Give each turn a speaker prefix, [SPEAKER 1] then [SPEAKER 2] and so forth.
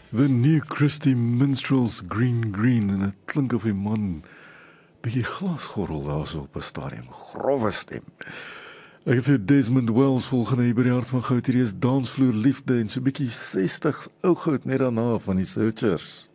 [SPEAKER 1] The New Christie Minstrels Green Green en het klink of die man bietjie glasgorrel daar so op 'n stadium, grove stem. Ek het vir Desmond Wells volgende hier by die hart van goud, hierdie is Dansvloer Liefde en so bietjie 60s ou goud net daarna van die Searchers.